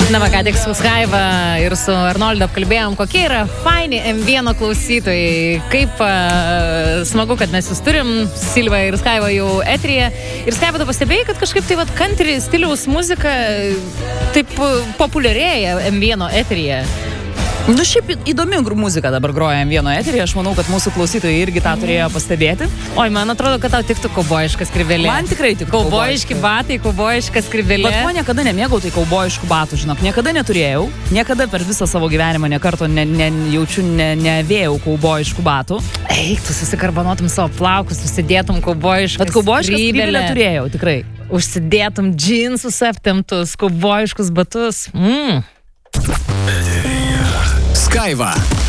Na, va, ką tik su Skaiva ir su Arnoldu apkalbėjom, kokie yra faini M1 klausytojai, kaip smagu, kad mes jūs turim, Silva ir Skaiva jau eteryje. Ir Skaiva, tu pastebėjai, kad kažkaip tai country stiliaus muzika taip populiarėja M1 eteryje. Nu, šiaip įdomi muzika dabar groja M1 eteryje, aš manau, kad mūsų klausytojai irgi tą turėjo pastebėti. Oi, man atrodo, kad tau tiktų kaubojiška skrybėlė. Man tikrai tiktų kaubojiški batai, kaubojiška skrybėlė. Bet ko niekada nemėgau, tai kaubojiškų batų, žinok, niekada neturėjau, niekada per visą savo gyvenimą nekarto nevėjau kaubojiškų batų. Eik, tu susikarbanotum savo plaukus, susidėtum kaubojišką Bet kaubojišką skrybėlę turėjau, tikrai. Užsidėtum džinsus aptemptus, kaubojiškus batus. Skaiva.